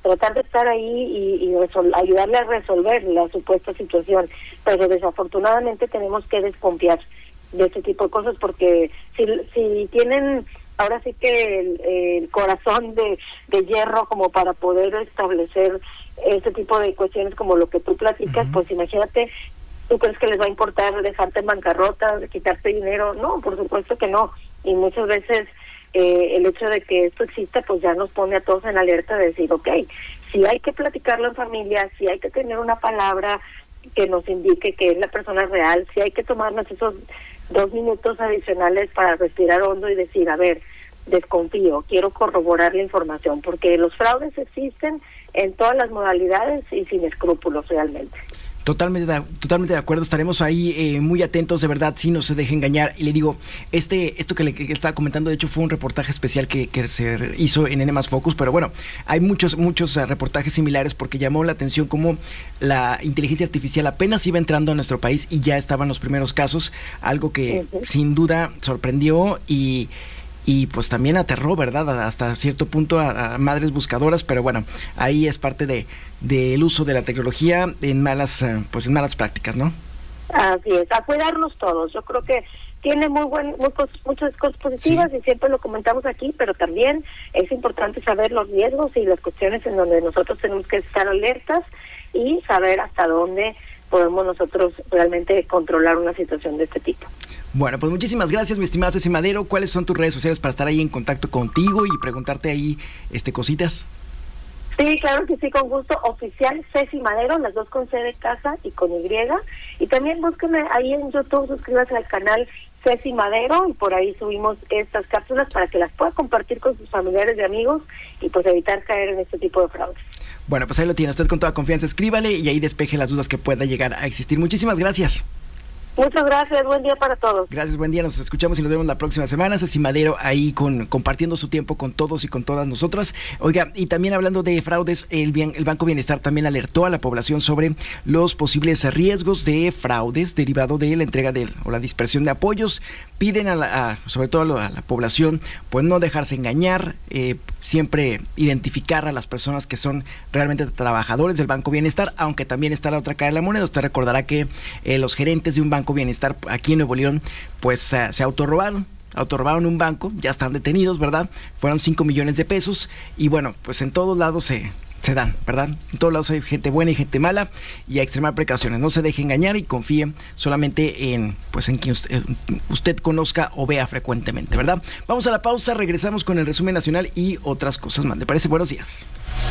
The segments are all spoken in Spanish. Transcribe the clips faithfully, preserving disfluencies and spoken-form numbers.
tratar de estar ahí y, y resol- ayudarle a resolver la supuesta situación, pero desafortunadamente tenemos que desconfiar de este tipo de cosas, porque si si tienen ahora sí que el, el corazón de, de hierro como para poder establecer este tipo de cuestiones como lo que tú platicas, uh-huh. pues imagínate, ¿tú crees que les va a importar dejarte en bancarrota, quitarte dinero? No, por supuesto que no, y muchas veces eh, el hecho de que esto exista pues ya nos pone a todos en alerta de decir, ok, si hay que platicarlo en familia, si hay que tener una palabra que nos indique que es la persona real, si hay que tomarnos esos dos minutos adicionales para respirar hondo y decir, a ver, desconfío, quiero corroborar la información, porque los fraudes existen en todas las modalidades y sin escrúpulos realmente. Totalmente de, totalmente de acuerdo, estaremos ahí eh, muy atentos, de verdad, si no se deje engañar. Y le digo, este esto que le que estaba comentando, de hecho fue un reportaje especial que, que se hizo en N más Focus, pero bueno, hay muchos muchos uh, reportajes similares, porque llamó la atención cómo la inteligencia artificial apenas iba entrando a nuestro país y ya estaban los primeros casos, algo que uh-huh. sin duda sorprendió y... y pues también aterró, ¿verdad? Hasta cierto punto a, a madres buscadoras, pero bueno, ahí es parte de del uso de la tecnología en malas, pues en malas prácticas, ¿no? Así es, a cuidarnos todos. Yo creo que tiene muy buen, muy cos, muchas cosas positivas, sí. Y siempre lo comentamos aquí, pero también es importante saber los riesgos y las cuestiones en donde nosotros tenemos que estar alertas y saber hasta dónde podemos nosotros realmente controlar una situación de este tipo. Bueno, pues muchísimas gracias, mi estimada Ceci Madero. ¿Cuáles son tus redes sociales para estar ahí en contacto contigo y preguntarte ahí este cositas? Sí, claro que sí, con gusto. Oficial Ceci Madero, las dos con C de casa y con Y. Y también búsquenme ahí en YouTube, suscríbase al canal Ceci Madero y por ahí subimos estas cápsulas para que las pueda compartir con sus familiares y amigos y pues evitar caer en este tipo de fraudes. Bueno, pues ahí lo tiene usted con toda confianza. Escríbale y ahí despeje las dudas que pueda llegar a existir. Muchísimas gracias. Muchas gracias, buen día para todos. Gracias, buen día, nos escuchamos y nos vemos la próxima semana. Ceci Madero ahí con compartiendo su tiempo con todos y con todas nosotras. Oiga, y también hablando de fraudes, el, bien, el Banco Bienestar también alertó a la población sobre los posibles riesgos de fraudes derivado de la entrega de o la dispersión de apoyos. Piden a la, a, sobre todo a la población, pues no dejarse engañar, eh, siempre identificar a las personas que son realmente trabajadores del Banco Bienestar, aunque también está la otra cara de la moneda. Usted recordará que eh, los gerentes de un Banco Bienestar aquí en Nuevo León, pues uh, se autorrobaron, autorrobaron un banco, ya están detenidos, ¿verdad? Fueron cinco millones de pesos y bueno, pues en todos lados se... se dan, ¿verdad? En todos lados hay gente buena y gente mala y a extremar precauciones. No se deje engañar y confíe solamente en, pues, en quien usted, usted conozca o vea frecuentemente, ¿verdad? Vamos a la pausa, regresamos con el resumen nacional y otras cosas más. ¿Le parece? Buenos días.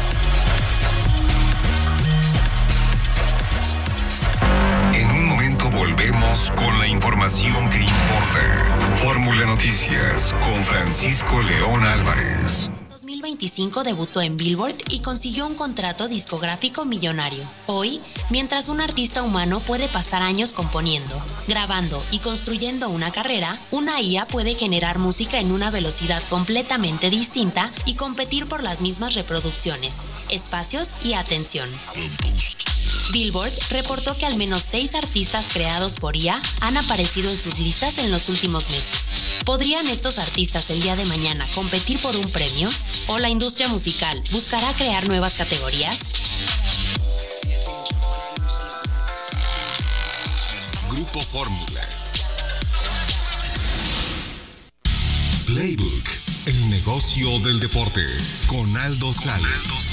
En un momento volvemos con la información que importa. Fórmula Noticias con Francisco León Álvarez. dos mil veinticinco debutó en Billboard y consiguió un contrato discográfico millonario. Hoy, mientras un artista humano puede pasar años componiendo, grabando y construyendo una carrera, una I A puede generar música en una velocidad completamente distinta y competir por las mismas reproducciones, espacios y atención. Billboard reportó que al menos seis artistas creados por I A han aparecido en sus listas en los últimos meses. ¿Podrían estos artistas el día de mañana competir por un premio? ¿O la industria musical buscará crear nuevas categorías? Grupo Fórmula. Playbook, el negocio del deporte, con Aldo Sales.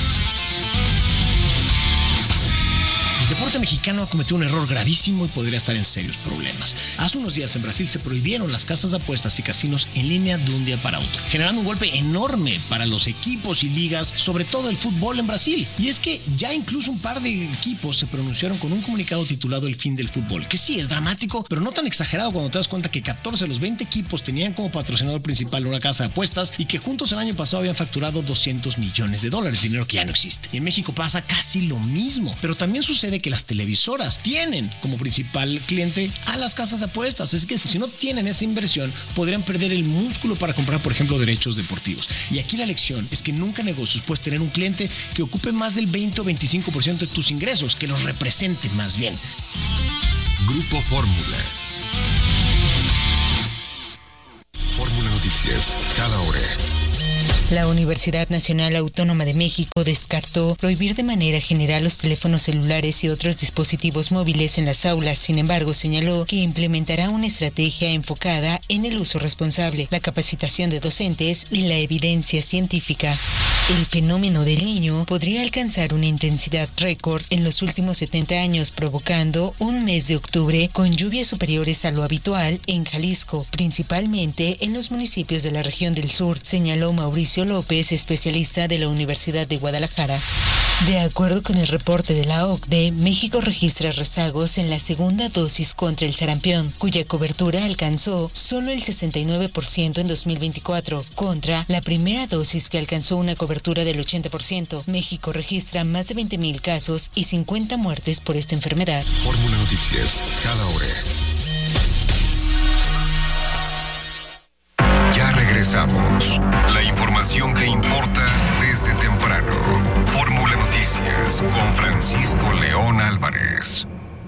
El deporte mexicano ha cometido un error gravísimo y podría estar en serios problemas. Hace unos días en Brasil se prohibieron las casas de apuestas y casinos en línea de un día para otro, generando un golpe enorme para los equipos y ligas, sobre todo el fútbol en Brasil. Y es que ya incluso un par de equipos se pronunciaron con un comunicado titulado El fin del fútbol, que sí es dramático, pero no tan exagerado cuando te das cuenta que catorce de los veinte equipos tenían como patrocinador principal una casa de apuestas y que juntos el año pasado habían facturado doscientos millones de dólares, dinero que ya no existe. Y en México pasa casi lo mismo, pero también sucede que las televisoras tienen como principal cliente a las casas de apuestas. Es que si no tienen esa inversión, podrían perder el músculo para comprar, por ejemplo, derechos deportivos. Y aquí la lección es que nunca en negocios puedes tener un cliente que ocupe más del veinte o veinticinco por ciento de tus ingresos, que los represente más bien. Grupo Fórmula. Fórmula Noticias, cada hora. La Universidad Nacional Autónoma de México descartó prohibir de manera general los teléfonos celulares y otros dispositivos móviles en las aulas. Sin embargo, señaló que implementará una estrategia enfocada en el uso responsable, la capacitación de docentes y la evidencia científica. El fenómeno del Niño podría alcanzar una intensidad récord en los últimos setenta años, provocando un mes de octubre con lluvias superiores a lo habitual en Jalisco, principalmente en los municipios de la región del sur, señaló Mauricio López, especialista de la Universidad de Guadalajara. De acuerdo con el reporte de la O C D E, México registra rezagos en la segunda dosis contra el sarampión, cuya cobertura alcanzó solo el sesenta y nueve por ciento en dos mil veinticuatro, contra la primera dosis que alcanzó una cobertura del ochenta por ciento. México registra más de veinte mil casos y cincuenta muertes por esta enfermedad. Fórmula Noticias, cada hora. Ya regresamos. La información que importa desde temprano. Fórmula Noticias con Francisco León Álvarez.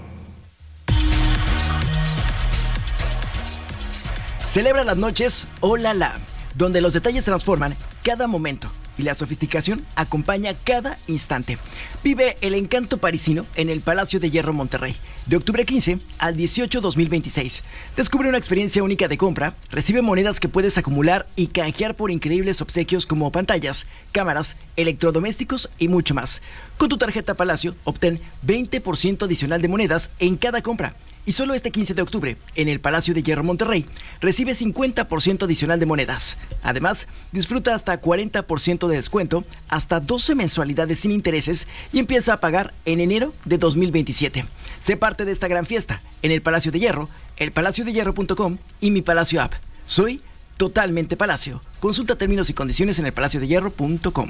Celebra las noches Hola La, donde los detalles transforman cada momento y la sofisticación acompaña cada instante. Vive el encanto parisino en el Palacio de Hierro Monterrey, de octubre quince al dieciocho de dos mil veintiséis. Descubre una experiencia única de compra, recibe monedas que puedes acumular y canjear por increíbles obsequios como pantallas, cámaras, electrodomésticos y mucho más. Con tu tarjeta Palacio, obtén veinte por ciento adicional de monedas en cada compra. Y solo este quince de octubre, en el Palacio de Hierro Monterrey, recibe cincuenta por ciento adicional de monedas. Además, disfruta hasta cuarenta por ciento de descuento, hasta doce mensualidades sin intereses y empieza a pagar en enero de dos mil veintisiete. Sé parte de esta gran fiesta en el Palacio de Hierro, el palacio de hierro punto com y Mi Palacio App. Soy totalmente Palacio. Consulta términos y condiciones en el palacio de hierro punto com.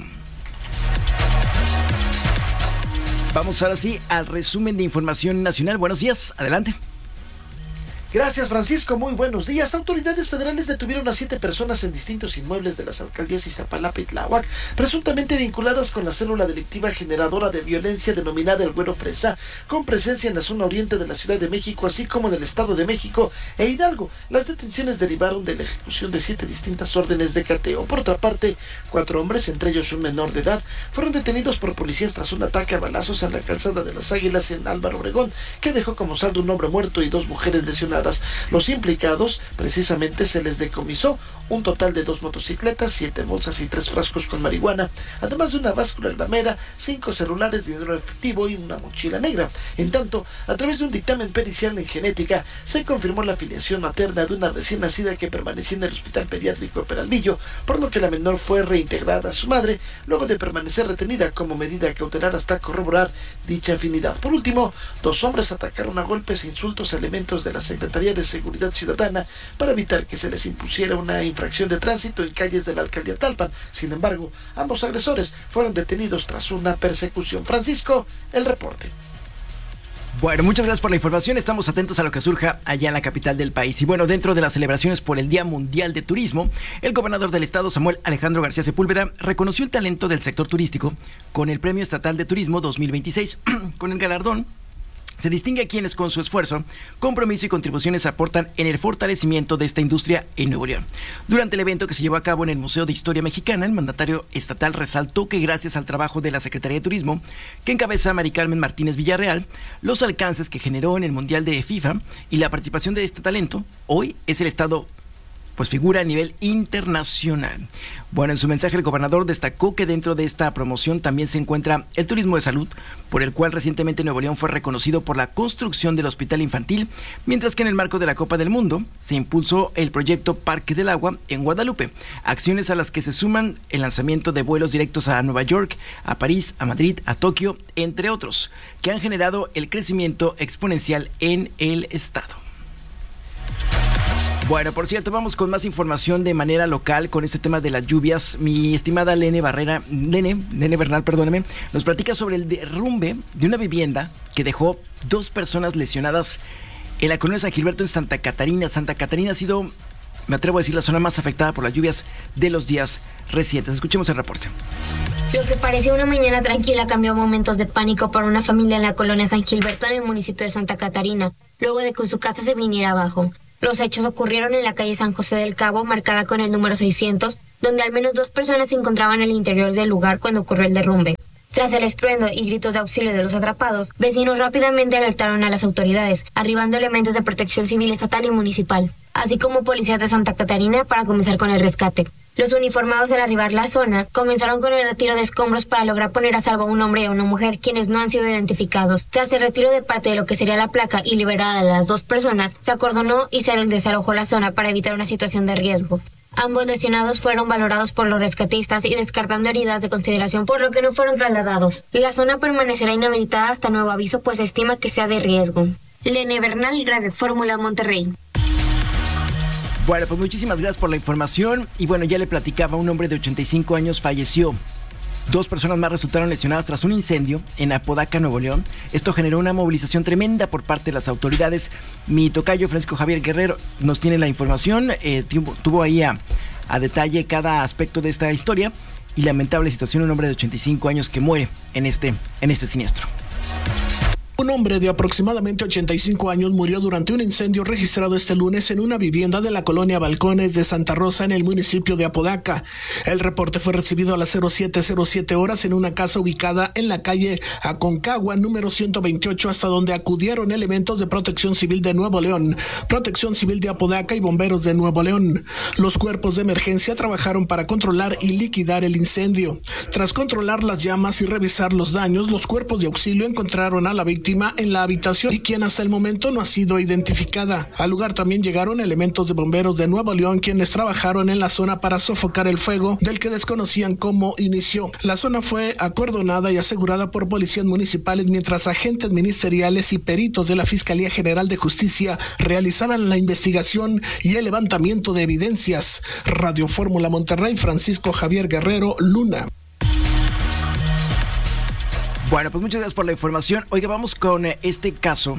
Vamos ahora sí al resumen de información nacional. Buenos días, adelante. Gracias, Francisco. Muy buenos días. Autoridades federales detuvieron a siete personas en distintos inmuebles de las alcaldías Iztapalapa y Tláhuac, presuntamente vinculadas con la célula delictiva generadora de violencia denominada El Güero Fresa, con presencia en la zona oriente de la Ciudad de México, así como en el Estado de México e Hidalgo. Las detenciones derivaron de la ejecución de siete distintas órdenes de cateo. Por otra parte, cuatro hombres, entre ellos un menor de edad, fueron detenidos por policías tras un ataque a balazos en la calzada de las Águilas en Álvaro Obregón, que dejó como saldo un hombre muerto y dos mujeres lesionadas. Los implicados, precisamente, se les decomisó un total de dos motocicletas, siete bolsas y tres frascos con marihuana, además de una báscula gramera, cinco celulares, dinero efectivo y una mochila negra. En tanto, a través de un dictamen pericial en genética, se confirmó la filiación materna de una recién nacida que permanecía en el Hospital Pediátrico de Peralvillo, por lo que la menor fue reintegrada a su madre, luego de permanecer retenida como medida cautelar hasta corroborar dicha afinidad. Por último, dos hombres atacaron a golpes e insultos a elementos de la Secretaría de Seguridad Ciudadana para evitar que se les impusiera una infracción de tránsito en calles de la alcaldía Talpan. Sin embargo, ambos agresores fueron detenidos tras una persecución. Francisco, el reporte. Bueno, muchas gracias por la información. Estamos atentos a lo que surja allá en la capital del país. Y bueno, dentro de las celebraciones por el Día Mundial de Turismo, el gobernador del estado, Samuel Alejandro García Sepúlveda, reconoció el talento del sector turístico con el Premio Estatal de Turismo dos mil veintiséis. Con el galardón se distingue a quienes con su esfuerzo, compromiso y contribuciones aportan en el fortalecimiento de esta industria en Nuevo León. Durante el evento que se llevó a cabo en el Museo de Historia Mexicana, el mandatario estatal resaltó que gracias al trabajo de la Secretaría de Turismo, que encabeza Mari Carmen Martínez Villarreal, los alcances que generó en el Mundial de FIFA y la participación de este talento, hoy es el estado pues figura a nivel internacional. Bueno, en su mensaje el gobernador destacó que dentro de esta promoción también se encuentra el turismo de salud, por el cual recientemente Nuevo León fue reconocido por la construcción del hospital infantil, mientras que en el marco de la Copa del Mundo se impulsó el proyecto Parque del Agua en Guadalupe, acciones a las que se suman el lanzamiento de vuelos directos a Nueva York, a París, a Madrid, a Tokio, entre otros, que han generado el crecimiento exponencial en el estado. Bueno, por cierto, vamos con más información de manera local con este tema de las lluvias. Mi estimada Lene Barrera, Lene, Lene Bernal, perdóname, nos platica sobre el derrumbe de una vivienda que dejó dos personas lesionadas en la colonia San Gilberto en Santa Catarina. Santa Catarina ha sido, me atrevo a decir, la zona más afectada por las lluvias de los días recientes. Escuchemos el reporte. Lo que parecía una mañana tranquila cambió a momentos de pánico para una familia en la colonia San Gilberto en el municipio de Santa Catarina, luego de que su casa se viniera abajo. Los hechos ocurrieron en la calle San José del Cabo, marcada con el número seiscientos, donde al menos dos personas se encontraban en el interior del lugar cuando ocurrió el derrumbe. Tras el estruendo y gritos de auxilio de los atrapados, vecinos rápidamente alertaron a las autoridades, arribando elementos de protección civil estatal y municipal, así como policías de Santa Catarina para comenzar con el rescate. Los uniformados al arribar a la zona comenzaron con el retiro de escombros para lograr poner a salvo a un hombre y a una mujer quienes no han sido identificados. Tras el retiro de parte de lo que sería la placa y liberar a las dos personas, se acordonó y se desalojó la zona para evitar una situación de riesgo. Ambos lesionados fueron valorados por los rescatistas y descartando heridas de consideración, por lo que no fueron trasladados. La zona permanecerá inhabilitada hasta nuevo aviso, pues se estima que sea de riesgo. Lene Bernal, Radio Fórmula, Monterrey. Bueno, pues muchísimas gracias por la información. Y bueno, ya le platicaba, un hombre de ochenta y cinco años falleció. Dos personas más resultaron lesionadas tras un incendio en Apodaca, Nuevo León. Esto generó una movilización tremenda por parte de las autoridades. Mi tocayo Francisco Javier Guerrero nos tiene la información. Eh, tuvo, tuvo ahí a, a detalle cada aspecto de esta historia. Y lamentable situación, un hombre de ochenta y cinco años que muere en este, en este siniestro. Un hombre de aproximadamente ochenta y cinco años murió durante un incendio registrado este lunes en una vivienda de la colonia Balcones de Santa Rosa en el municipio de Apodaca. El reporte fue recibido a las cero siete cero siete horas en una casa ubicada en la calle Aconcagua número ciento veintiocho, hasta donde acudieron elementos de Protección Civil de Nuevo León, Protección Civil de Apodaca y bomberos de Nuevo León. Los cuerpos de emergencia trabajaron para controlar y liquidar el incendio. Tras controlar las llamas y revisar los daños, los cuerpos de auxilio encontraron a la víctima en la habitación y quien hasta el momento no ha sido identificada. Al lugar también llegaron elementos de bomberos de Nuevo León, quienes trabajaron en la zona para sofocar el fuego del que desconocían cómo inició. La zona fue acordonada y asegurada por policías municipales, mientras agentes ministeriales y peritos de la Fiscalía General de Justicia realizaban la investigación y el levantamiento de evidencias. Radio Fórmula Monterrey, Francisco Javier Guerrero, Luna. Bueno, pues muchas gracias por la información. Oiga, vamos con este caso.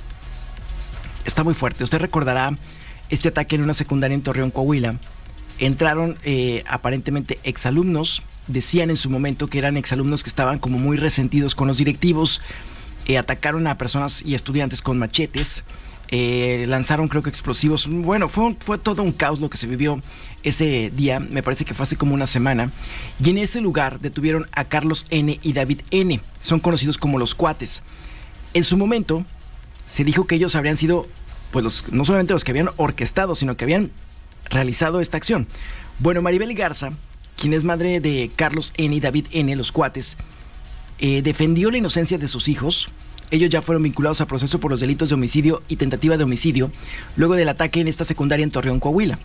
Está muy fuerte. Usted recordará este ataque en una secundaria en Torreón, Coahuila. Entraron eh, aparentemente exalumnos. Decían en su momento que eran exalumnos que estaban como muy resentidos con los directivos. Eh, atacaron a personas y estudiantes con machetes. Eh, lanzaron creo que explosivos. Bueno, fue, un, fue todo un caos lo que se vivió ese día. Me parece que fue hace como una semana. Y en ese lugar detuvieron a Carlos N. y David N. Son conocidos como los Cuates. En su momento se dijo que ellos habrían sido, pues los, no solamente los que habían orquestado, sino que habían realizado esta acción. Bueno, Maribel Garza, quien es madre de Carlos N. y David N., los Cuates, eh, defendió la inocencia de sus hijos. Ellos ya fueron vinculados a proceso por los delitos de homicidio y tentativa de homicidio luego del ataque en esta secundaria en Torreón, Coahuila.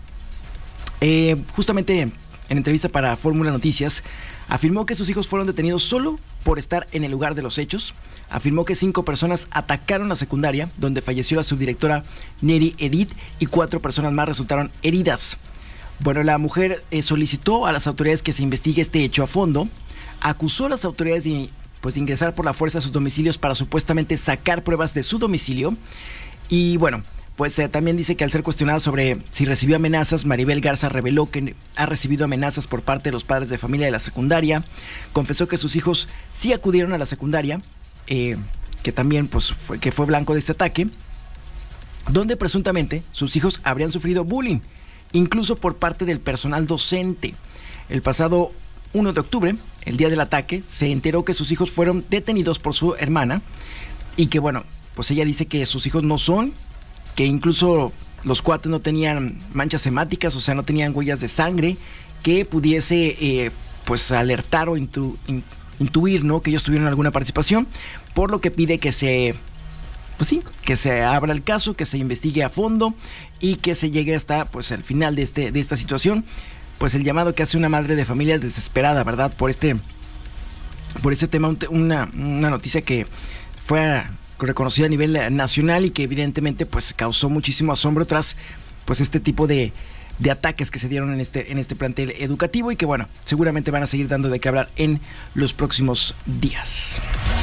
Eh, justamente en entrevista para Fórmula Noticias, afirmó que sus hijos fueron detenidos solo por estar en el lugar de los hechos. Afirmó que cinco personas atacaron la secundaria, donde falleció la subdirectora Neri Edith y cuatro personas más resultaron heridas. Bueno, la mujer eh, solicitó a las autoridades que se investigue este hecho a fondo, acusó a las autoridades de pues ingresar por la fuerza a sus domicilios para supuestamente sacar pruebas de su domicilio. Y bueno, pues eh, también dice que al ser cuestionada sobre si recibió amenazas, Maribel Garza reveló que ha recibido amenazas por parte de los padres de familia de la secundaria. Confesó que sus hijos sí acudieron a la secundaria, eh, que también pues fue, que fue blanco de este ataque, donde presuntamente sus hijos habrían sufrido bullying, incluso por parte del personal docente. El pasado primero de octubre, el día del ataque, se enteró que sus hijos fueron detenidos por su hermana y que bueno, pues ella dice que sus hijos no son, que incluso los Cuates no tenían manchas hemáticas, o sea, no tenían huellas de sangre que pudiese eh, pues alertar o intu, in, intuir, ¿no?, que ellos tuvieron alguna participación, por lo que pide que se, pues sí, que se abra el caso, que se investigue a fondo y que se llegue hasta pues el final de este de esta situación. Pues el llamado que hace una madre de familia desesperada, ¿verdad? Por este, por este tema, una, una noticia que fue reconocida a nivel nacional y que evidentemente pues causó muchísimo asombro tras pues este tipo de, de ataques que se dieron en este, en este plantel educativo y que bueno, seguramente van a seguir dando de qué hablar en los próximos días.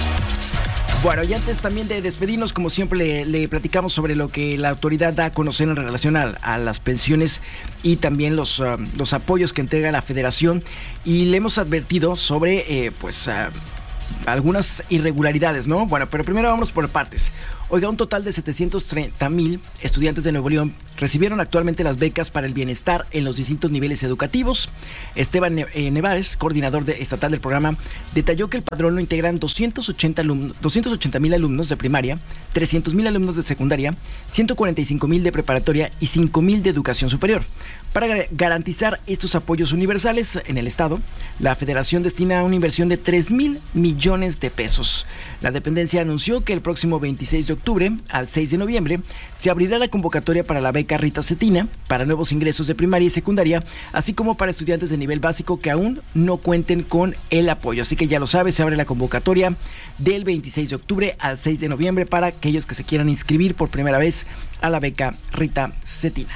Bueno, y antes también de despedirnos, como siempre le, le platicamos sobre lo que la autoridad da a conocer en relación a, a las pensiones y también los, uh, los apoyos que entrega la federación, y le hemos advertido sobre eh, pues uh, algunas irregularidades, ¿no? Bueno, pero primero vamos por partes. Oiga, un total de setecientos treinta mil estudiantes de Nuevo León recibieron actualmente las becas para el bienestar en los distintos niveles educativos. Esteban Nevares, coordinador de, estatal del programa, detalló que el padrón lo integran doscientos ochenta mil alumnos de primaria, trescientos mil alumnos de secundaria, ciento cuarenta y cinco mil de preparatoria y cinco mil de educación superior. Para garantizar estos apoyos universales en el Estado, la Federación destina una inversión de tres mil millones de pesos. La dependencia anunció que el próximo veintiséis de octubre al seis de noviembre se abrirá la convocatoria para la beca Rita Cetina para nuevos ingresos de primaria y secundaria, así como para estudiantes de nivel básico que aún no cuenten con el apoyo. Así que ya lo sabe, se abre la convocatoria del veintiséis de octubre al seis de noviembre para aquellos que se quieran inscribir por primera vez a la beca Rita Cetina.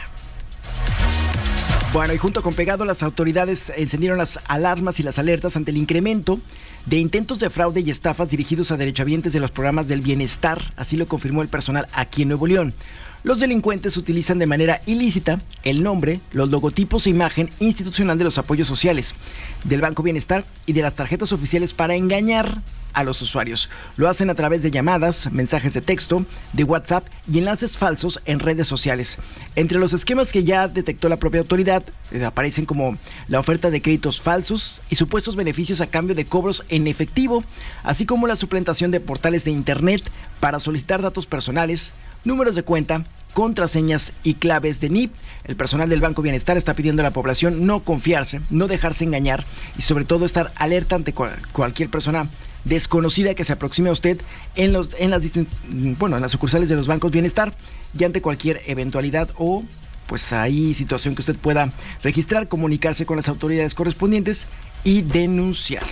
Bueno, y junto con Pegado, las autoridades encendieron las alarmas y las alertas ante el incremento de intentos de fraude y estafas dirigidos a derechohabientes de los programas del bienestar, así lo confirmó el personal aquí en Nuevo León. Los delincuentes utilizan de manera ilícita el nombre, los logotipos e imagen institucional de los apoyos sociales, del Banco Bienestar y de las tarjetas oficiales para engañar a los usuarios. Lo hacen a través de llamadas, mensajes de texto, de WhatsApp y enlaces falsos en redes sociales. Entre los esquemas que ya detectó la propia autoridad, eh, aparecen como la oferta de créditos falsos y supuestos beneficios a cambio de cobros en efectivo, así como la suplantación de portales de internet para solicitar datos personales, números de cuenta, contraseñas y claves de N I P. El personal del Banco Bienestar está pidiendo a la población no confiarse, no dejarse engañar y sobre todo estar alerta ante cual, cualquier persona desconocida que se aproxime a usted en los en las bueno en las sucursales de los bancos Bienestar y ante cualquier eventualidad o pues ahí situación que usted pueda registrar, comunicarse con las autoridades correspondientes y denunciarlo.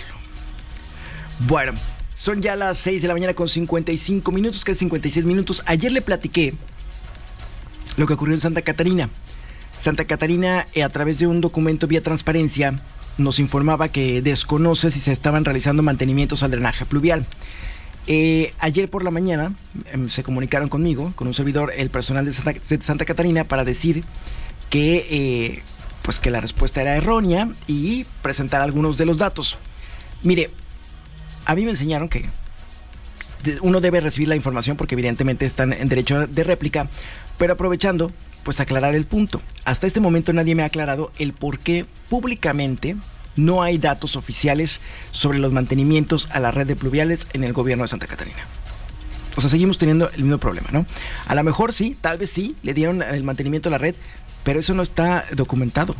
Bueno, son ya las seis de la mañana con cincuenta y cinco minutos, que es cincuenta y seis minutos. Ayer le platiqué lo que ocurrió en Santa Catarina. Santa Catarina, eh, a través de un documento vía transparencia, nos informaba que desconoce si se estaban realizando mantenimientos al drenaje pluvial. Eh, ayer por la mañana eh, se comunicaron conmigo, con un servidor, el personal de Santa, de Santa Catarina, para decir que, eh, pues que la respuesta era errónea y presentar algunos de los datos. Mire, a mí me enseñaron que uno debe recibir la información porque evidentemente están en derecho de réplica, pero aprovechando, pues aclarar el punto. Hasta este momento nadie me ha aclarado el por qué públicamente no hay datos oficiales sobre los mantenimientos a la red de pluviales en el gobierno de Santa Catarina. O sea, seguimos teniendo el mismo problema, ¿no? A lo mejor sí, tal vez sí, le dieron el mantenimiento a la red, pero eso no está documentado.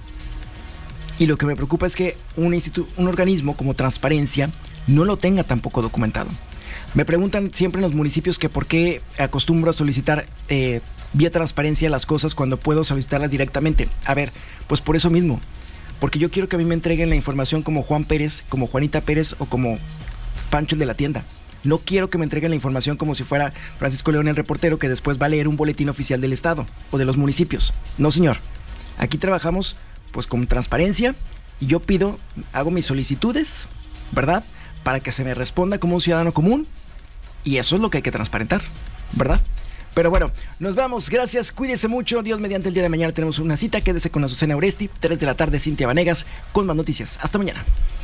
Y lo que me preocupa es que un, institu- un organismo como Transparencia no lo tenga tampoco documentado. Me preguntan siempre en los municipios que por qué acostumbro a solicitar eh, vía transparencia las cosas cuando puedo solicitarlas directamente. A ver, pues por eso mismo. Porque yo quiero que a mí me entreguen la información como Juan Pérez, como Juanita Pérez o como Pancho el de la tienda. No quiero que me entreguen la información como si fuera Francisco León el reportero que después va a leer un boletín oficial del estado o de los municipios. No, señor. Aquí trabajamos pues con transparencia y yo pido, hago mis solicitudes, ¿verdad?, para que se me responda como un ciudadano común, y eso es lo que hay que transparentar, ¿verdad? Pero bueno, nos vamos, gracias, cuídese mucho, Dios mediante. El día de mañana tenemos una cita, quédese con Azucena Oresti, tres de la tarde, Cintia Vanegas, con más noticias. Hasta mañana.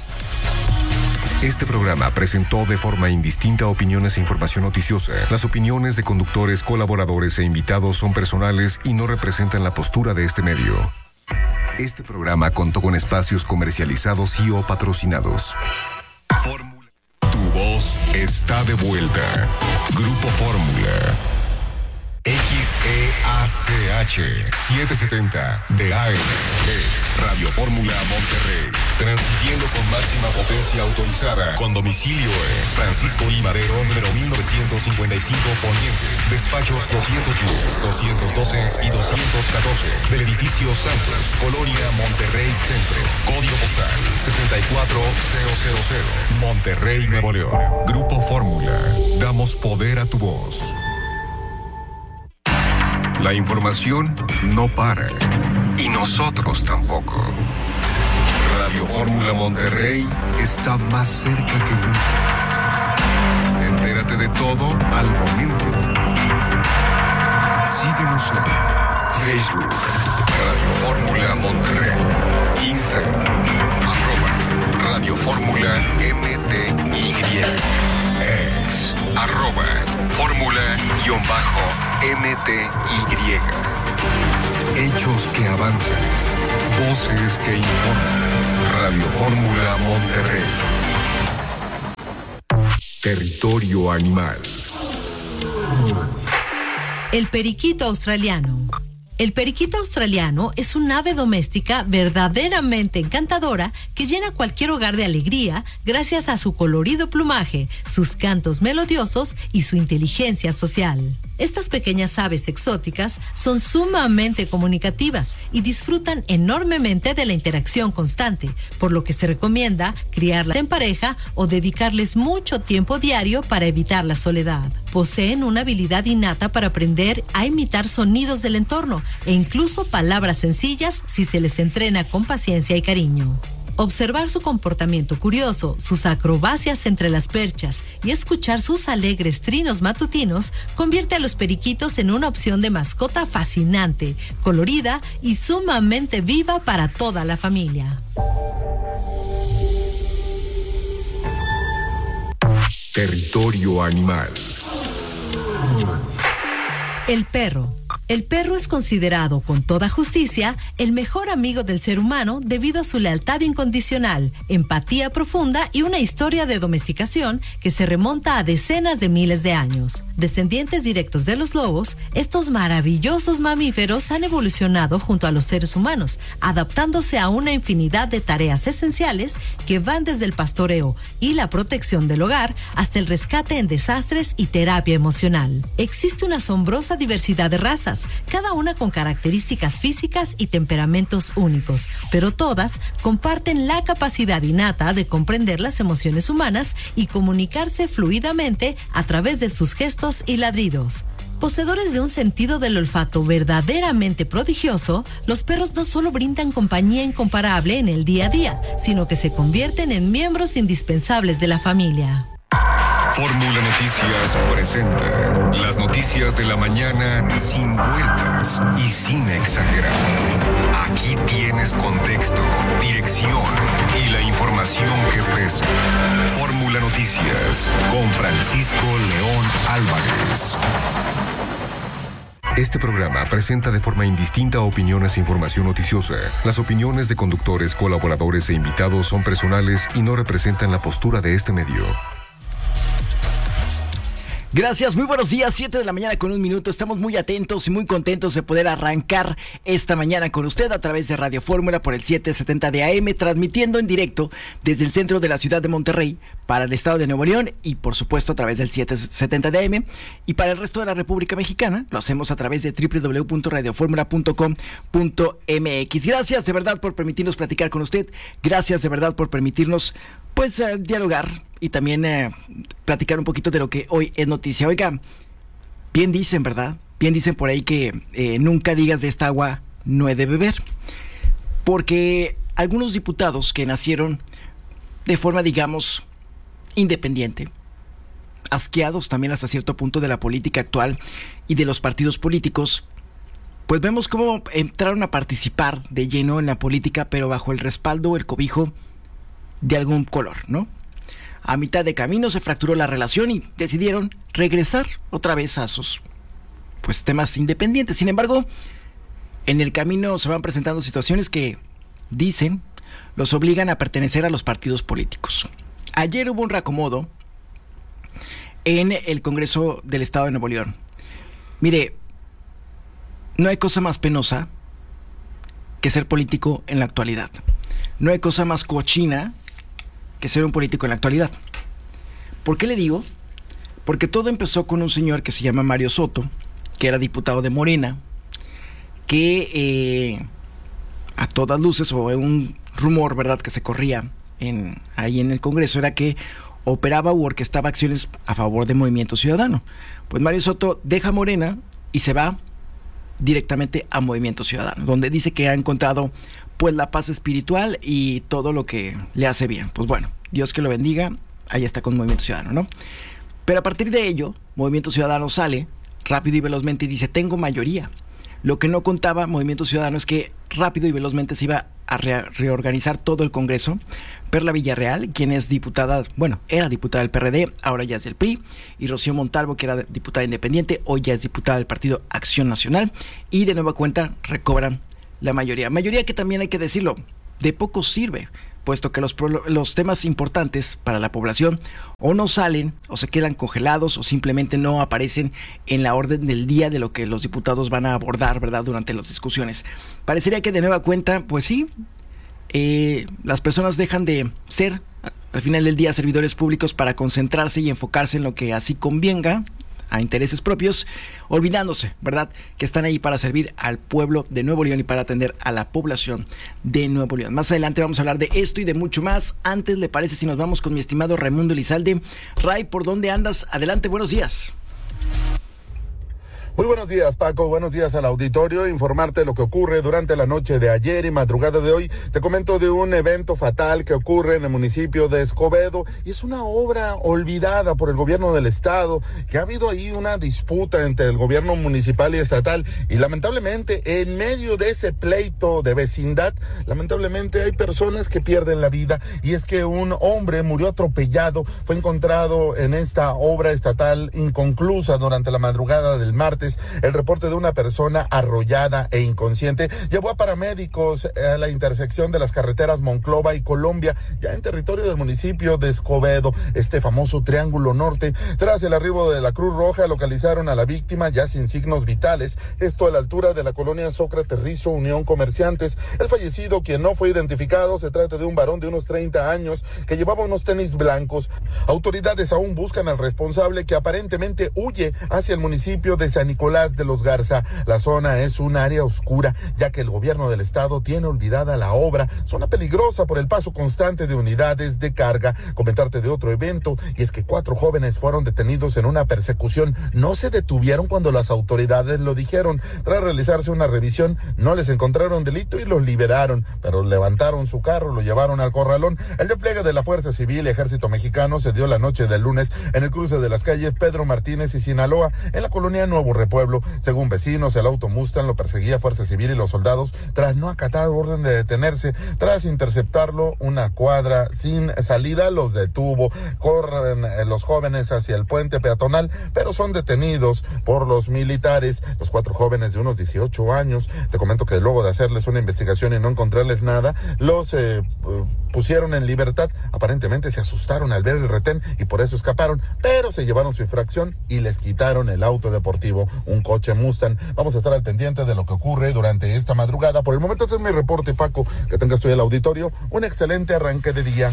Este programa presentó de forma indistinta opiniones e información noticiosa. Las opiniones de conductores, colaboradores e invitados son personales y no representan la postura de este medio. Este programa contó con espacios comercializados y o patrocinados. Fórmula. Tu voz está de vuelta. Grupo Fórmula. X E A C H setecientos setenta de A M es Radio Fórmula Monterrey, transmitiendo con máxima potencia autorizada, con domicilio en Francisco I. Madero, número mil novecientos cincuenta y cinco Poniente, despachos doscientos diez, doscientos doce y doscientos catorce, del edificio Santos, Colonia Monterrey Centro, código postal sesenta y cuatro mil, Monterrey, Nuevo León. Grupo Fórmula, damos poder a tu voz. La información no para, y nosotros tampoco. Radio Fórmula Monterrey está más cerca que nunca. Entérate de todo al momento. Síguenos en Facebook, Radio Fórmula Monterrey, Instagram, arroba Radio Fórmula M T Y, ex, arroba Fórmula M T Y. Hechos que avanzan. Voces que informan. Radio Fórmula Monterrey. Territorio animal. El periquito australiano. El periquito australiano es un ave doméstica verdaderamente encantadora que llena cualquier hogar de alegría gracias a su colorido plumaje, sus cantos melodiosos y su inteligencia social. Estas pequeñas aves exóticas son sumamente comunicativas y disfrutan enormemente de la interacción constante, por lo que se recomienda criarlas en pareja o dedicarles mucho tiempo diario para evitar la soledad. Poseen una habilidad innata para aprender a imitar sonidos del entorno e incluso palabras sencillas si se les entrena con paciencia y cariño. Observar su comportamiento curioso, sus acrobacias entre las perchas y escuchar sus alegres trinos matutinos convierte a los periquitos en una opción de mascota fascinante, colorida y sumamente viva para toda la familia. Territorio animal. El perro. El perro es considerado con toda justicia el mejor amigo del ser humano debido a su lealtad incondicional, empatía profunda y una historia de domesticación que se remonta a decenas de miles de años. Descendientes directos de los lobos, estos maravillosos mamíferos han evolucionado junto a los seres humanos, adaptándose a una infinidad de tareas esenciales que van desde el pastoreo y la protección del hogar hasta el rescate en desastres y terapia emocional. Existe una asombrosa diversidad de razas, cada una con características físicas y temperamentos únicos, pero todas comparten la capacidad innata de comprender las emociones humanas y comunicarse fluidamente a través de sus gestos y ladridos. Poseedores de un sentido del olfato verdaderamente prodigioso, los perros no solo brindan compañía incomparable en el día a día, sino que se convierten en miembros indispensables de la familia. Fórmula Noticias presenta las noticias de la mañana sin vueltas y sin exagerar. Aquí tienes contexto, dirección y la información que pesa. Fórmula Noticias con Francisco León Álvarez. Este programa presenta de forma indistinta opiniones e información noticiosa. Las opiniones de conductores, colaboradores e invitados son personales y no representan la postura de este medio. Gracias, muy buenos días, siete de la mañana con un minuto. Estamos muy atentos y muy contentos de poder arrancar esta mañana con usted a través de Radio Fórmula por el setecientos setenta de A M, transmitiendo en directo desde el centro de la ciudad de Monterrey para el estado de Nuevo León y por supuesto a través del setecientos setenta de A M, y para el resto de la República Mexicana lo hacemos a través de doble u doble u doble u punto radio fórmula punto com punto m x. Gracias de verdad por permitirnos platicar con usted, gracias de verdad por permitirnos pues uh, dialogar y también eh, platicar un poquito de lo que hoy es noticia. Oiga, bien dicen, ¿verdad? Bien dicen por ahí que eh, nunca digas de esta agua no he de beber. Porque algunos diputados que nacieron de forma, digamos, independiente, asqueados también hasta cierto punto de la política actual y de los partidos políticos, pues vemos cómo entraron a participar de lleno en la política, pero bajo el respaldo o el cobijo de algún color, ¿no? A mitad de camino se fracturó la relación y decidieron regresar otra vez a sus pues temas independientes. Sin embargo, en el camino se van presentando situaciones que, dicen, los obligan a pertenecer a los partidos políticos. Ayer hubo un reacomodo en el Congreso del Estado de Nuevo León. Mire, no hay cosa más penosa que ser político en la actualidad. No hay cosa más cochina que ser un político en la actualidad. ¿Por qué le digo? Porque todo empezó con un señor que se llama Mario Soto, que era diputado de Morena, que eh, a todas luces, o un rumor, ¿verdad?, que se corría en, ahí en el Congreso, era que operaba u orquestaba acciones a favor de Movimiento Ciudadano. Pues Mario Soto deja Morena y se va directamente a Movimiento Ciudadano, donde dice que ha encontrado pues la paz espiritual y todo lo que le hace bien. Pues bueno, Dios que lo bendiga, ahí está con Movimiento Ciudadano, ¿no? Pero a partir de ello, Movimiento Ciudadano sale rápido y velozmente y dice, tengo mayoría. Lo que no contaba Movimiento Ciudadano es que rápido y velozmente se iba a re- reorganizar todo el Congreso. Perla Villarreal, quien es diputada, bueno, era diputada del P R D, ahora ya es del P R I, y Rocío Montalvo, que era diputada independiente, hoy ya es diputada del Partido Acción Nacional, y de nueva cuenta recobran la mayoría. Mayoría que también hay que decirlo, de poco sirve, puesto que los, los temas importantes para la población o no salen o se quedan congelados o simplemente no aparecen en la orden del día de lo que los diputados van a abordar, ¿verdad?, durante las discusiones. Parecería que de nueva cuenta, pues sí, eh, las personas dejan de ser, al final del día, servidores públicos para concentrarse y enfocarse en lo que así convenga a intereses propios, olvidándose, ¿verdad?, que están ahí para servir al pueblo de Nuevo León y para atender a la población de Nuevo León. Más adelante vamos a hablar de esto y de mucho más. Antes, ¿le parece si nos vamos con mi estimado Raimundo Elizalde? Ray, ¿por dónde andas? Adelante, buenos días. Muy buenos días, Paco. Buenos días al auditorio. Informarte lo que ocurre durante la noche de ayer y madrugada de hoy. Te comento de un evento fatal que ocurre en el municipio de Escobedo y es una obra olvidada por el gobierno del estado, que ha habido ahí una disputa entre el gobierno municipal y estatal y lamentablemente en medio de ese pleito de vecindad, lamentablemente hay personas que pierden la vida y es que un hombre murió atropellado, fue encontrado en esta obra estatal inconclusa durante la madrugada del martes. El reporte de una persona arrollada e inconsciente llevó a paramédicos a la intersección de las carreteras Monclova y Colombia, ya en territorio del municipio de Escobedo, este famoso Triángulo Norte. Tras el arribo de la Cruz Roja, localizaron a la víctima ya sin signos vitales, esto a la altura de la colonia Sócrates Rizo, Unión Comerciantes. El fallecido, quien no fue identificado, se trata de un varón de unos treinta años que llevaba unos tenis blancos. Autoridades aún buscan al responsable, que aparentemente huye hacia el municipio de San Nicolás de los Garza. La zona es un área oscura, ya que el gobierno del estado tiene olvidada la obra, zona peligrosa por el paso constante de unidades de carga. Comentarte de otro evento, y es que cuatro jóvenes fueron detenidos en una persecución. No se detuvieron cuando las autoridades lo dijeron. Tras realizarse una revisión, no les encontraron delito y los liberaron, pero levantaron su carro, lo llevaron al corralón. El despliegue de la Fuerza Civil y Ejército Mexicano se dio la noche del lunes en el cruce de las calles Pedro Martínez y Sinaloa, en la colonia Nuevo Pueblo. Según vecinos, el auto Mustang lo perseguía Fuerza Civil y los soldados tras no acatar orden de detenerse. Tras interceptarlo una cuadra sin salida, los detuvo. Corren eh, los jóvenes hacia el puente peatonal, pero son detenidos por los militares. Los cuatro jóvenes de unos dieciocho años, te comento que luego de hacerles una investigación y no encontrarles nada, los eh, pusieron en libertad. Aparentemente se asustaron al ver el retén y por eso escaparon, pero se llevaron su infracción y les quitaron el auto deportivo, un coche Mustang. Vamos a estar al pendiente de lo que ocurre durante esta madrugada. Por el momento ese es mi reporte, Paco. Que tengas tú el auditorio un excelente arranque de día.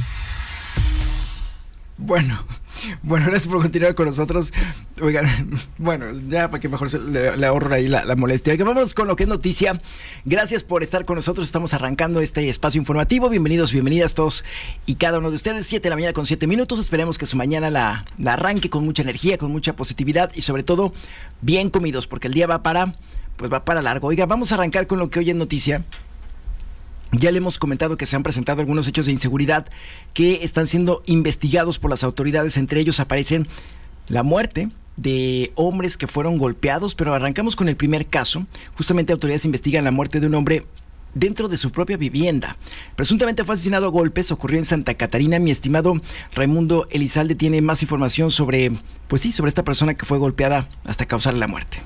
Bueno, bueno, gracias por continuar con nosotros. Oigan, bueno, ya para que mejor se le, le ahorro ahí la, la molestia. Que vámonos con lo que es noticia. Gracias por estar con nosotros. Estamos arrancando este espacio informativo. Bienvenidos, bienvenidas todos y cada uno de ustedes. Siete de la mañana con siete minutos. Esperemos que su mañana la, la arranque con mucha energía, con mucha positividad y sobre todo bien comidos, porque el día va para, pues va para largo. Oiga, vamos a arrancar con lo que hoy es noticia. Ya le hemos comentado que se han presentado algunos hechos de inseguridad que están siendo investigados por las autoridades. Entre ellos aparecen la muerte de hombres que fueron golpeados, pero arrancamos con el primer caso. Justamente autoridades investigan la muerte de un hombre dentro de su propia vivienda. Presuntamente fue asesinado a golpes, ocurrió en Santa Catarina. Mi estimado Raimundo Elizalde tiene más información sobre, pues sí, sobre esta persona que fue golpeada hasta causar la muerte.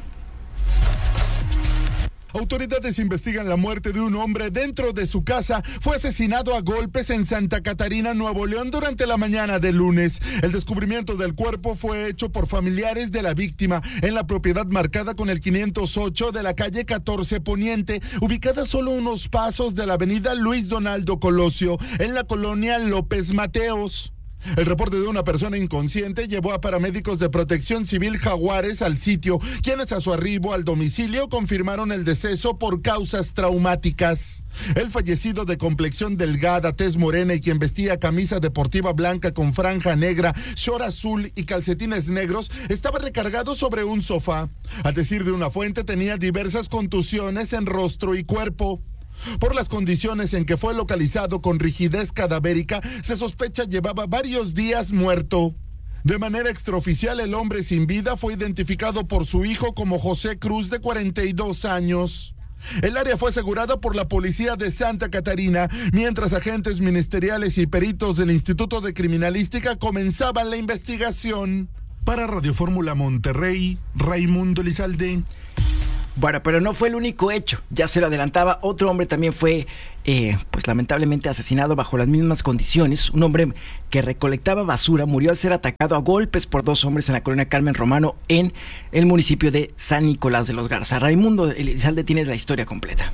Autoridades investigan la muerte de un hombre dentro de su casa. Fue asesinado a golpes en Santa Catarina, Nuevo León, durante la mañana del lunes. El descubrimiento del cuerpo fue hecho por familiares de la víctima en la propiedad marcada con el quinientos ocho de la calle catorce Poniente, ubicada solo unos pasos de la avenida Luis Donaldo Colosio, en la colonia López Mateos. El reporte de una persona inconsciente llevó a paramédicos de Protección Civil Jaguares al sitio, quienes a su arribo al domicilio confirmaron el deceso por causas traumáticas. El fallecido, de complexión delgada, tez morena y quien vestía camisa deportiva blanca con franja negra, short azul y calcetines negros, estaba recargado sobre un sofá. A decir de una fuente, tenía diversas contusiones en rostro y cuerpo. Por las condiciones en que fue localizado con rigidez cadavérica, se sospecha llevaba varios días muerto. De manera extraoficial, el hombre sin vida fue identificado por su hijo como José Cruz, de cuarenta y dos años. El área fue asegurada por la policía de Santa Catarina, mientras agentes ministeriales y peritos del Instituto de Criminalística comenzaban la investigación. Para Radio Fórmula Monterrey, Raimundo Elizalde. Bueno, pero no fue el único hecho, ya se lo adelantaba, otro hombre también fue, eh, pues lamentablemente asesinado bajo las mismas condiciones. Un hombre que recolectaba basura murió al ser atacado a golpes por dos hombres en la colonia Carmen Romano, en el municipio de San Nicolás de los Garza. Raimundo Elizalde tiene la historia completa.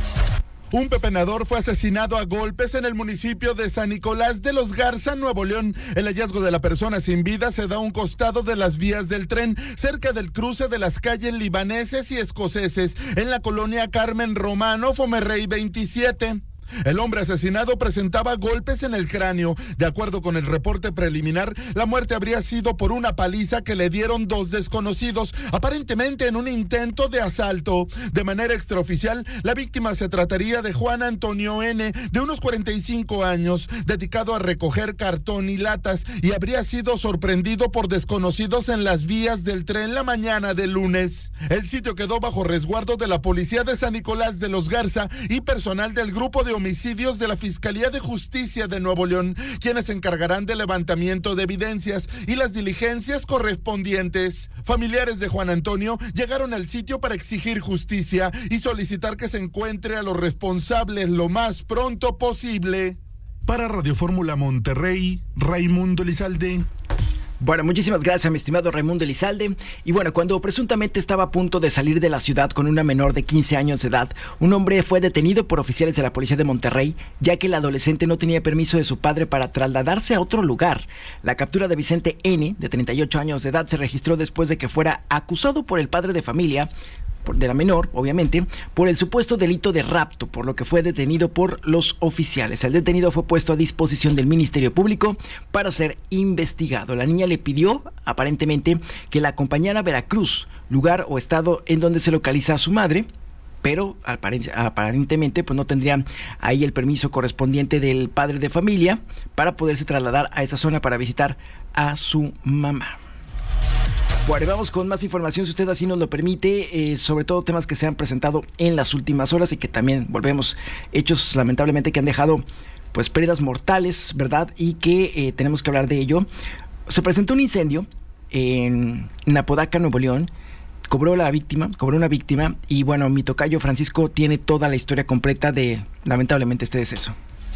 Un pepenador fue asesinado a golpes en el municipio de San Nicolás de los Garza, Nuevo León. El hallazgo de la persona sin vida se da a un costado de las vías del tren, cerca del cruce de las calles libaneses y escoceses, en la colonia Carmen Romano, Fomerrey veintisiete. El hombre asesinado presentaba golpes en el cráneo. De acuerdo con el reporte preliminar, la muerte habría sido por una paliza que le dieron dos desconocidos, aparentemente en un intento de asalto. De manera extraoficial, la víctima se trataría de Juan Antonio N., de unos cuarenta y cinco años, dedicado a recoger cartón y latas, y habría sido sorprendido por desconocidos en las vías del tren la mañana del lunes. El sitio quedó bajo resguardo de la policía de San Nicolás de los Garza y personal del grupo de homicidios de la Fiscalía de Justicia de Nuevo León, quienes se encargarán del levantamiento de evidencias y las diligencias correspondientes. Familiares de Juan Antonio llegaron al sitio para exigir justicia y solicitar que se encuentre a los responsables lo más pronto posible. Para Radio Fórmula Monterrey, Raimundo Elizalde. Bueno, muchísimas gracias, mi estimado Raimundo Elizalde. Y bueno, cuando presuntamente estaba a punto de salir de la ciudad con una menor de quince años de edad, un hombre fue detenido por oficiales de la policía de Monterrey, ya que el adolescente no tenía permiso de su padre para trasladarse a otro lugar. La captura de Vicente N., de treinta y ocho años de edad, se registró después de que fuera acusado por el padre de familia, de la menor, obviamente, por el supuesto delito de rapto, por lo que fue detenido por los oficiales. El detenido fue puesto a disposición del Ministerio Público para ser investigado. La niña le pidió, aparentemente, que la acompañara a Veracruz, lugar o estado en donde se localiza a su madre, pero aparentemente pues no tendrían ahí el permiso correspondiente del padre de familia para poderse trasladar a esa zona para visitar a su mamá. Bueno, vamos con más información, si usted así nos lo permite, eh, sobre todo temas que se han presentado en las últimas horas y que también, volvemos, hechos lamentablemente que han dejado pues pérdidas mortales, ¿verdad? Y que eh, tenemos que hablar de ello. Se presentó un incendio en, en Apodaca, Nuevo León. Cobró la víctima, cobró una víctima y bueno, mi tocayo Francisco tiene toda la historia completa de lamentablemente este deceso.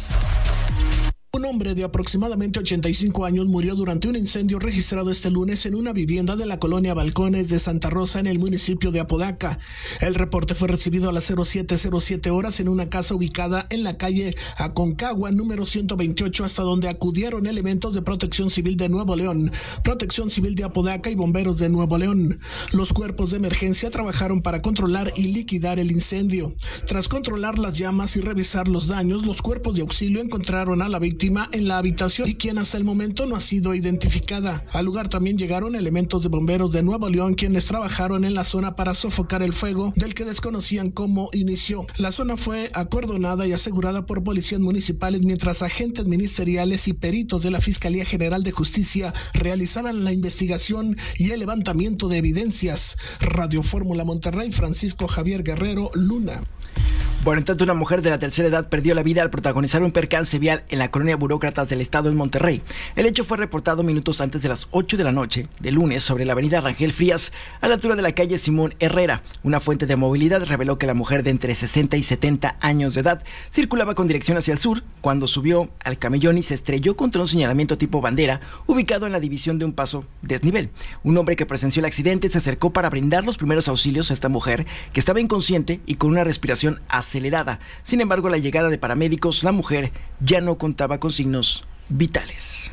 Un hombre de aproximadamente ochenta y cinco años murió durante un incendio registrado este lunes en una vivienda de la colonia Balcones de Santa Rosa en el municipio de Apodaca. El reporte fue recibido a las cero siete cero siete horas en una casa ubicada en la calle Aconcagua número ciento veintiocho, hasta donde acudieron elementos de Protección Civil de Nuevo León, Protección Civil de Apodaca y bomberos de Nuevo León. Los cuerpos de emergencia trabajaron para controlar y liquidar el incendio. Tras controlar las llamas y revisar los daños, los cuerpos de auxilio encontraron a la víctima en la habitación y quien hasta el momento no ha sido identificada. Al lugar también llegaron elementos de bomberos de Nuevo León, quienes trabajaron en la zona para sofocar el fuego, del que desconocían cómo inició. La zona fue acordonada y asegurada por policías municipales, mientras agentes ministeriales y peritos de la Fiscalía General de Justicia realizaban la investigación y el levantamiento de evidencias. Radio Fórmula Monterrey, Francisco Javier Guerrero, Luna. Bueno, en tanto, una mujer de la tercera edad perdió la vida al protagonizar un percance vial en la colonia Burócratas del Estado en Monterrey. El hecho fue reportado minutos antes de las ocho de la noche de lunes sobre la avenida Rangel Frías, a la altura de la calle Simón Herrera. Una fuente de movilidad reveló que la mujer de entre sesenta y setenta años de edad circulaba con dirección hacia el sur cuando subió al camellón y se estrelló contra un señalamiento tipo bandera ubicado en la división de un paso desnivel. Un hombre que presenció el accidente se acercó para brindar los primeros auxilios a esta mujer, que estaba inconsciente y con una respiración acelerada. acelerada. Sin embargo, a la llegada de paramédicos, la mujer ya no contaba con signos vitales.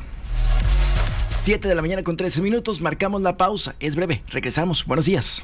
siete de la mañana con trece minutos, marcamos la pausa. Es breve, regresamos. Buenos días.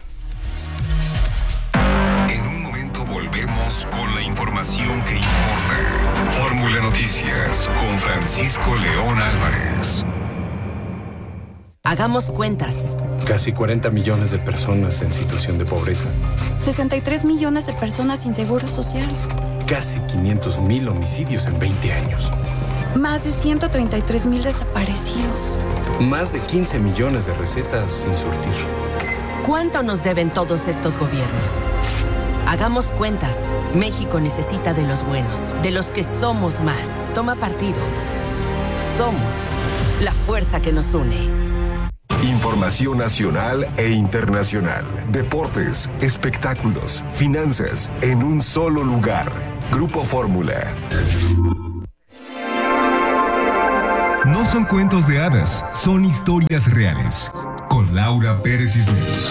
En un momento volvemos con la información que importa. Fórmula Noticias con Francisco León Álvarez. Hagamos cuentas. Casi cuarenta millones de personas en situación de pobreza. sesenta y tres millones de personas sin seguro social. Casi quinientos mil homicidios en veinte años. Más de ciento treinta y tres mil desaparecidos. Más de quince millones de recetas sin surtir. ¿Cuánto nos deben todos estos gobiernos? Hagamos cuentas. México necesita de los buenos, de los que somos más. Toma partido. Somos la fuerza que nos une. Información nacional e internacional. Deportes, espectáculos, finanzas, en un solo lugar. Grupo Fórmula. No son cuentos de hadas, son historias reales. Con Laura Pérez Cisneros.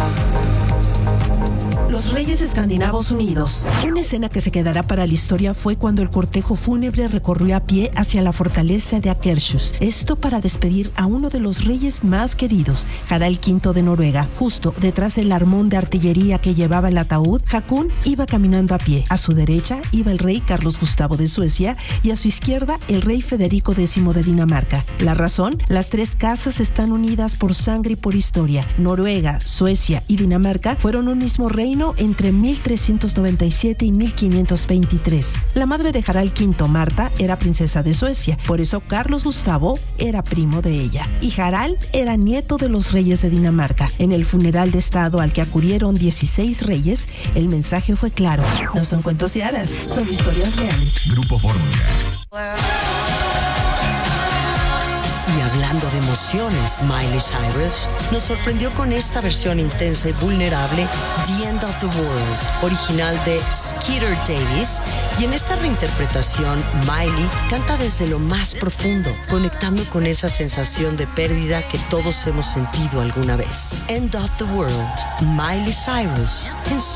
Los Reyes Escandinavos Unidos. Una escena que se quedará para la historia fue cuando el cortejo fúnebre recorrió a pie hacia la fortaleza de Akershus. Esto para despedir a uno de los reyes más queridos, Harald quinto de Noruega. Justo detrás del armón de artillería que llevaba el ataúd, Haakon iba caminando a pie. A su derecha iba el rey Carlos Gustavo de Suecia y a su izquierda el rey Federico décimo de Dinamarca. La razón, las tres casas están unidas por sangre y por historia. Noruega, Suecia y Dinamarca fueron un mismo reino entre mil trescientos noventa y siete y mil quinientos veintitrés. La madre de Harald quinto, Marta, era princesa de Suecia, por eso Carlos Gustavo era primo de ella. Y Harald era nieto de los reyes de Dinamarca. En el funeral de estado al que acudieron dieciséis reyes, el mensaje fue claro. No son cuentos de hadas, son historias reales. Grupo Fórmula. Y hablando de emociones, Miley Cyrus nos sorprendió con esta versión intensa y vulnerable, The End of the World, original de Skeeter Davis. Y en esta reinterpretación, Miley canta desde lo más profundo, conectando con esa sensación de pérdida que todos hemos sentido alguna vez. End of the World, Miley Cyrus. En